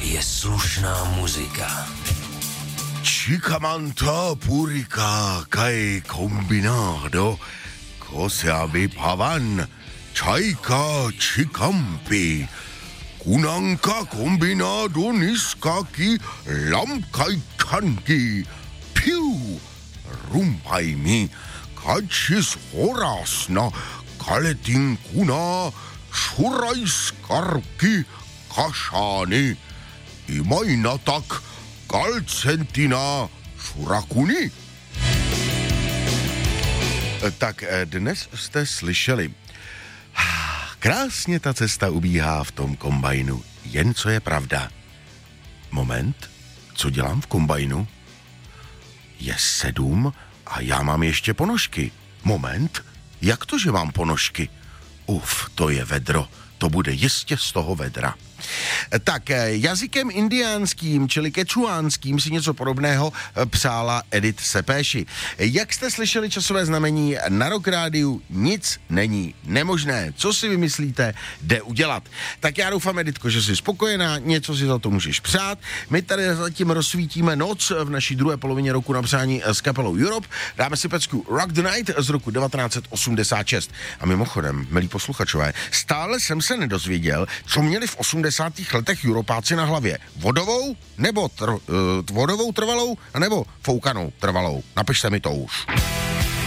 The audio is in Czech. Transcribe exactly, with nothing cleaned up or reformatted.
je slušná muzika. Chicamanta purica kai combinado Kosiavi pavan Chaika chicampi Kunanka combinado niskaki Lamkai kanki Piu Rumpaimi Kachis horasna Kaletin kuna Shuraiskarki Kashani Imainatak Kalcentina Šurakuni. Tak dnes jste slyšeli. Krásně ta cesta ubíhá v tom kombajnu. Jen co je pravda. Moment, co dělám v kombajnu? Je sedm a já mám ještě ponožky. Moment, jak to, že mám ponožky? Uf, to je vedro. To bude jistě z toho vedra. Tak jazykem indiánským, čili kečuánským, si něco podobného psála Edith Sepéši. Jak jste slyšeli časové znamení na Rock Rádiu, nic není nemožné. Co si vymyslíte, jde udělat. Tak já doufám, Editko, že jsi spokojená, něco si za to můžeš přát. My tady zatím rozsvítíme noc v naší druhé polovině roku na přání s kapelou Europe. Dáme si pecku Rock the Night z roku devatenáct osmdesát šest. A mimochodem, milí posluchačové, stále jsem se nedozvěděl, co měli v osmdesátých letech Europáci na hlavě. Vodovou nebo tr, uh, vodovou trvalou, nebo foukanou trvalou. Napište mi to už.